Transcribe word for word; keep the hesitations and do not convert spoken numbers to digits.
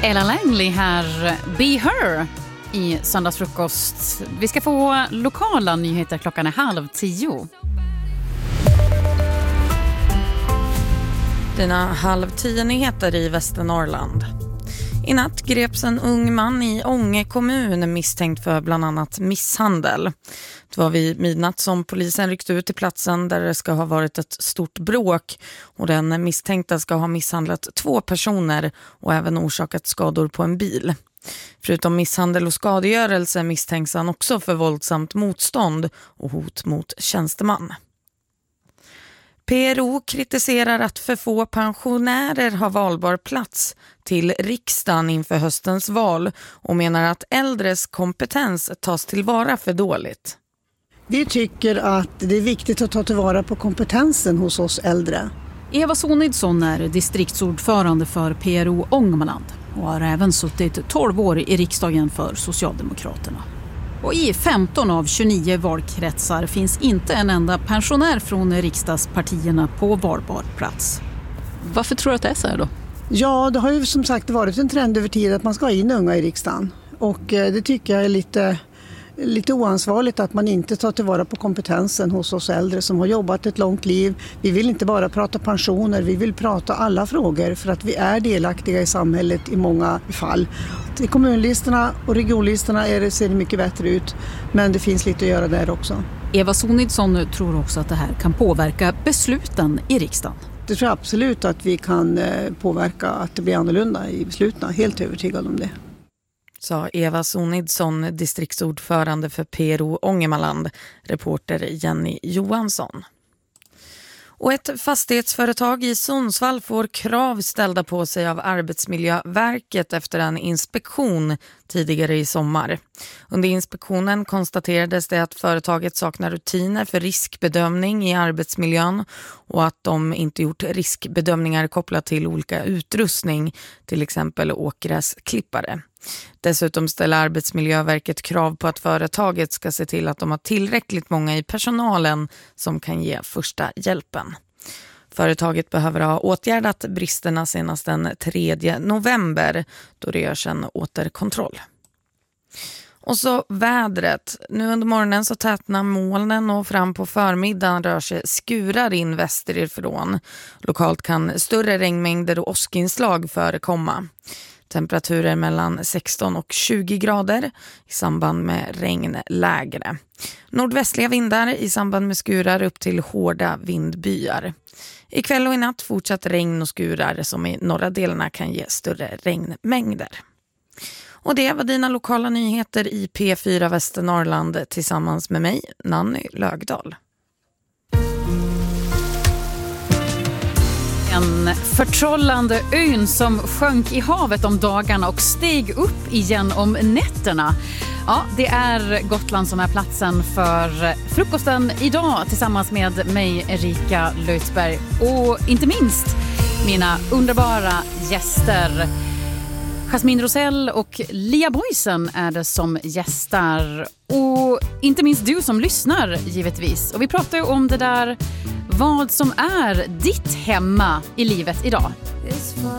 Ella Langley här, Be Her i söndagsfrukost. Vi ska få lokala nyheter, klockan är halv tio. Dina halv tio nyheter i Västernorrland. I natt greps en ung man i Ånge kommun misstänkt för bland annat misshandel. Det var vid midnatt som polisen ryckte ut till platsen där det ska ha varit ett stort bråk, och den misstänkta ska ha misshandlat två personer och även orsakat skador på en bil. Förutom misshandel och skadegörelse misstänks han också för våldsamt motstånd och hot mot tjänsteman. P R O kritiserar att för få pensionärer har valbar plats till riksdagen inför höstens val och menar att äldres kompetens tas tillvara för dåligt. Vi tycker att det är viktigt att ta tillvara på kompetensen hos oss äldre. Eva Sonidsson är distriktsordförande för P R O Ångermanland och har även suttit tolv år i riksdagen för Socialdemokraterna. Och i femton av tjugonio valkretsar finns inte en enda pensionär från riksdagspartierna på valbar plats. Varför tror du att det är så här då? Ja, det har ju som sagt varit en trend över tid att man ska ha in unga i riksdagen. Och det tycker jag är lite, lite oansvarigt att man inte tar tillvara på kompetensen hos oss äldre som har jobbat ett långt liv. Vi vill inte bara prata pensioner, vi vill prata alla frågor för att vi är delaktiga i samhället i många fall. I kommunlistorna och regionlistorna är det, ser det mycket bättre ut, men det finns lite att göra där också. Eva Sonidsson tror också att det här kan påverka besluten i riksdagen. Det tror jag absolut att vi kan påverka att det blir annorlunda i besluten, helt övertygad om det. Sa Eva Sonidsson, distriktsordförande för P R O Ångermanland, reporter Jenny Johansson. Och ett fastighetsföretag i Sundsvall får krav ställda på sig av Arbetsmiljöverket efter en inspektion tidigare i sommar. Under inspektionen konstaterades det att företaget saknar rutiner för riskbedömning i arbetsmiljön och att de inte gjort riskbedömningar kopplat till olika utrustning, till exempel åkgräsklippare. Dessutom ställer Arbetsmiljöverket krav på att företaget ska se till att de har tillräckligt många i personalen som kan ge första hjälpen. Företaget behöver ha åtgärdat bristerna senast den tredje november då det görs en återkontroll. Och så vädret. Nu under morgonen så tätnar molnen och fram på förmiddagen rör sig skurar in västerifrån. Lokalt kan större regnmängder och åskinslag förekomma. Temperaturer mellan sexton och tjugo grader i samband med regn lägre. Nordvästliga vindar i samband med skurar upp till hårda vindbyar. Ikväll och i natt fortsatt regn och skurar som i norra delarna kan ge större regnmängder. Och det var dina lokala nyheter i P fyra Västernorrland tillsammans med mig, Nanny Lögdahl. En förtrollande ön som sjönk i havet om dagarna och steg upp igen om nätterna. Ja, det är Gotland som är platsen för frukosten idag tillsammans med mig, Erika Lötsberg. Och inte minst mina underbara gäster. Jasmine Rosell och Lia Boysen är det som gästar. Och inte minst du som lyssnar, givetvis. Och vi pratar ju om det där, vad som är ditt hemma i livet idag.